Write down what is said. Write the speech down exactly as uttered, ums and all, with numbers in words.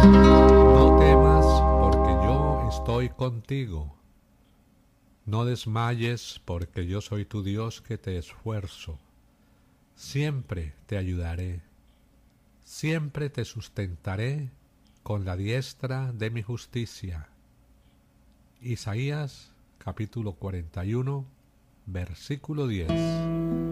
No temas, porque yo estoy contigo. No desmayes, porque yo soy tu Dios que te esfuerzo. Siempre te ayudaré. Siempre te sustentaré con la diestra de mi justicia. Isaías capítulo cuarenta y uno, versículo diez.